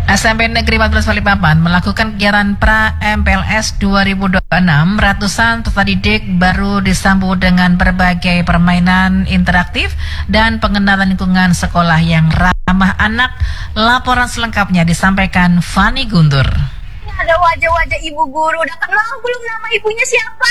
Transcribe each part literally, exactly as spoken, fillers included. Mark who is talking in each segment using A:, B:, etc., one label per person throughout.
A: S M P Negeri empat belas Balikpapan melakukan kegiatan pra M P L S dua ribu dua puluh enam. Ratusan peserta didik baru disambut dengan berbagai permainan interaktif dan pengenalan lingkungan sekolah yang ramah anak. Laporan selengkapnya disampaikan Fani Guntur.
B: Ada wajah-wajah ibu guru, udah kenal belum nama ibunya siapa?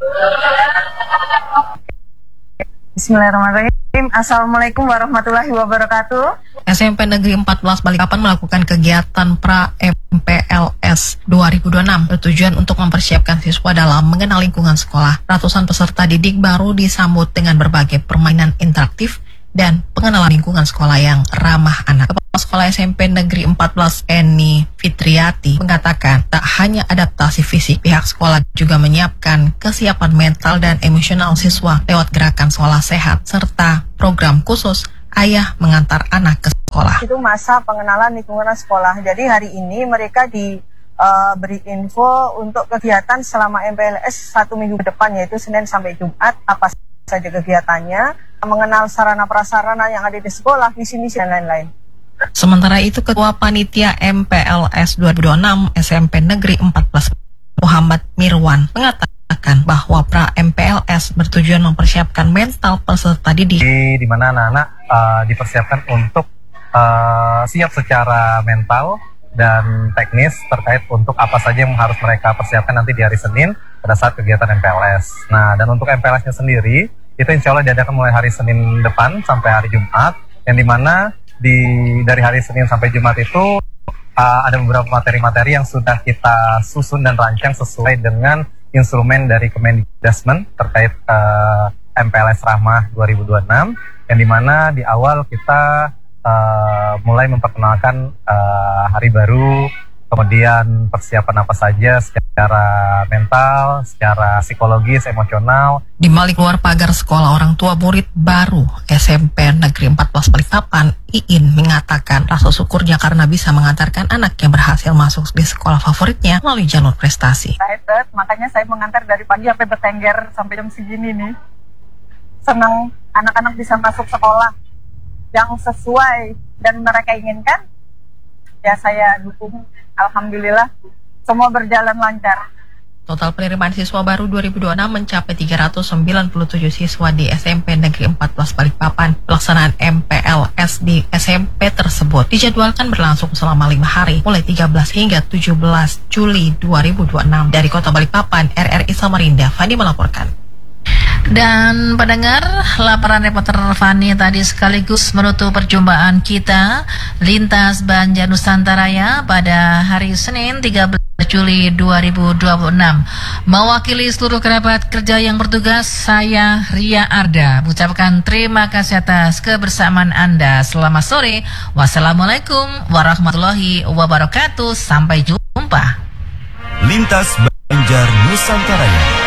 B: Bismillahirrahmanirrahim. Assalamualaikum warahmatullahi wabarakatuh.
A: S M P Negeri empat belas Balikpapan melakukan kegiatan pra M P L S dua ribu dua puluh enam bertujuan untuk mempersiapkan siswa dalam mengenal lingkungan sekolah. Ratusan peserta didik baru disambut dengan berbagai permainan interaktif dan pengenalan lingkungan sekolah yang ramah anak. Kepala Sekolah S M P Negeri empat belas Eni Fitriati mengatakan tak hanya adaptasi fisik, pihak sekolah juga menyiapkan kesiapan mental dan emosional siswa lewat gerakan sekolah sehat serta program khusus ayah mengantar anak ke sekolah.
B: Itu masa pengenalan lingkungan sekolah. Jadi hari ini mereka diberi uh, info untuk kegiatan selama M P L S satu minggu ke depan, yaitu Senin sampai Jumat, apa saja kegiatannya, mengenal sarana prasarana yang ada di sekolah, visi-misi dan lain-lain.
A: Sementara itu, Ketua Panitia M P L S dua ribu dua puluh enam S M P Negeri empat belas Muhammad Mirwan mengatakan bahwa pra M P L S bertujuan mempersiapkan mental peserta didik,
C: di mana anak-anak uh, dipersiapkan untuk uh, siap secara mental dan teknis terkait untuk apa saja yang harus mereka persiapkan nanti di hari Senin pada saat kegiatan M P L S. Nah, dan untuk M P L S-nya sendiri itu insya Allah diadakan mulai hari Senin depan sampai hari Jumat, yang dimana di dari hari Senin sampai Jumat itu uh, ada beberapa materi-materi yang sudah kita susun dan rancang sesuai dengan instrumen dari Kemendikbudrismen terkait uh, M P L S Rahmah dua ribu dua puluh enam, yang dimana di awal kita uh, mulai memperkenalkan uh, hari baru, kemudian persiapan apa saja secara mental, secara psikologis, emosional.
A: Di balik luar pagar sekolah, orang tua murid baru S M P Negeri empat belas Balikpapan, Iin, mengatakan rasa syukurnya karena bisa mengantarkan anaknya berhasil masuk di sekolah favoritnya melalui jalur prestasi.
B: Saya makanya saya mengantar dari pagi sampai bertengger sampai jam segini nih. Senang anak-anak bisa masuk sekolah yang sesuai dan mereka inginkan. Ya, saya dukung. Alhamdulillah semua berjalan lancar.
A: Total penerimaan siswa baru dua ribu dua puluh enam mencapai tiga ratus sembilan puluh tujuh siswa di S M P Negeri empat belas Balikpapan. Pelaksanaan M P L S di S M P tersebut dijadwalkan berlangsung selama lima hari, mulai tiga belas hingga tujuh belas Juli dua ribu dua puluh enam. Dari Kota Balikpapan, R R I Samarinda, Fani melaporkan. Dan pendengar, laporan reporter Fani tadi sekaligus menutup perjumpaan kita Lintas Banjar Nusantara pada hari Senin tiga belas Juli dua ribu dua puluh enam. Mewakili seluruh kerabat kerja yang bertugas, saya Ria Arda mengucapkan terima kasih atas kebersamaan Anda. Selamat sore. Wassalamualaikum warahmatullahi wabarakatuh. Sampai jumpa.
D: Lintas Banjar Nusantara.